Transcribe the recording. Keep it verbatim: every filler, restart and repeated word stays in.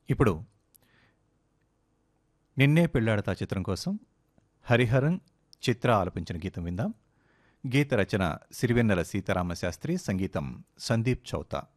ఇప్పుడు నిన్నే పెళ్లాడతా చిత్రం కోసం హరిహరన్ చిత్ర ఆలపించిన గీతం విందాం. గీత రచన సిరివెన్నెల సీతారామ శాస్త్రి, సంగీతం సందీప్ చౌతా.